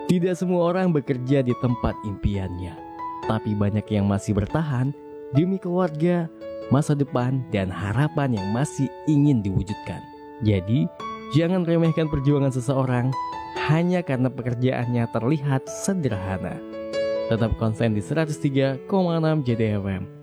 Tidak semua orang bekerja di tempat impiannya, tapi banyak yang masih bertahan demi keluarga, masa depan, dan harapan yang masih ingin diwujudkan. Jadi, jangan remehkan perjuangan seseorang hanya karena pekerjaannya terlihat sederhana. Tetap konsen di 103,6 JDFM.